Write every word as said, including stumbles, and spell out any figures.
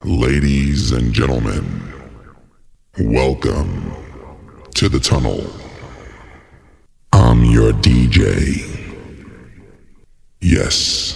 Ladies and gentlemen, welcome to the tunnel. I'm your D J. Yes.